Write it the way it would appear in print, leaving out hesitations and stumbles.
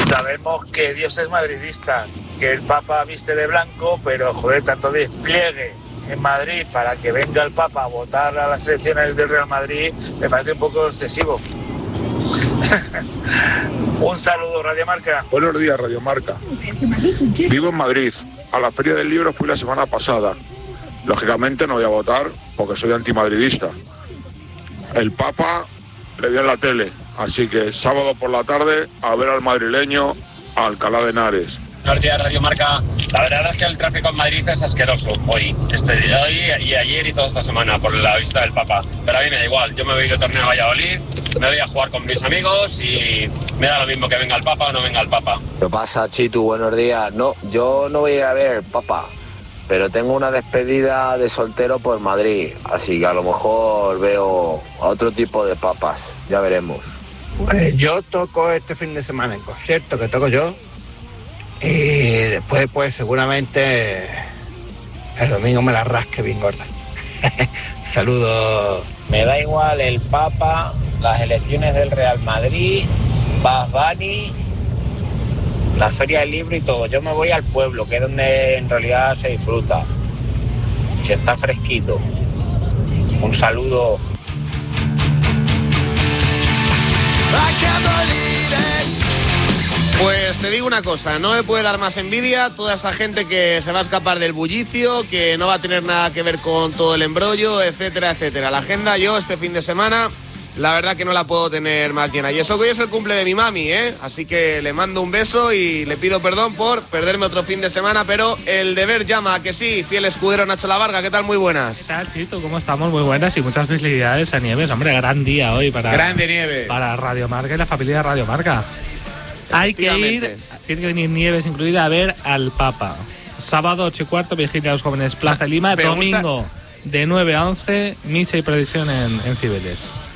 Sabemos que Dios es madridista, que el Papa viste de blanco, pero joder, tanto despliegue en Madrid para que venga el Papa a votar a las elecciones del Real Madrid me parece un poco excesivo. Un saludo, Radio Marca. Buenos días, Radio Marca. Vivo en Madrid. A la Feria del Libro fui la semana pasada. Lógicamente no voy a votar porque soy antimadridista. El Papa le vio en la tele, así que sábado por la tarde a ver al madrileño a Alcalá de Henares. Buenos días, Radio Marca. La verdad es que el tráfico en Madrid es asqueroso hoy y ayer y toda esta semana por la visita del Papa. Pero a mí me da igual, yo me voy de torneo a Valladolid, me voy a jugar con mis amigos y me da lo mismo que venga el Papa o no venga el Papa. ¿Qué pasa, Chitu? Buenos días. No, yo no voy a ir a ver Papa, pero tengo una despedida de soltero por Madrid, así que a lo mejor veo a otro tipo de papas, ya veremos. Pues yo toco este fin de semana en concierto que toco yo. Y después, pues seguramente el domingo me la rasque bien gorda. Saludos. Me da igual el Papa, las elecciones del Real Madrid, Bad Bunny, la Feria del Libro y todo. Yo me voy al pueblo, que es donde en realidad se disfruta. Si está fresquito. Un saludo. Pues te digo una cosa, no me puede dar más envidia toda esa gente que se va a escapar del bullicio, que no va a tener nada que ver con todo el embrollo, etcétera, etcétera. La agenda yo este fin de semana, la verdad que no la puedo tener más llena. Y eso que hoy es el cumple de mi mami, ¿eh? Así que le mando un beso y le pido perdón por perderme otro fin de semana, pero el deber llama, que sí, fiel escudero Nacho Lavarga. ¿Qué tal? Muy buenas. ¿Qué tal, Chito? ¿Cómo estamos? Muy buenas y muchas felicidades a Nieves. Hombre, gran día hoy para... Grande Nieves. Para Radio Marca y la familia de Radio Marca. Hay que ir, tiene que venir Nieves incluida a ver al Papa. Sábado 8:15, vigilia a los jóvenes, Plaza Lima. Domingo de 9 a 11, misa y procesión en Cibeles.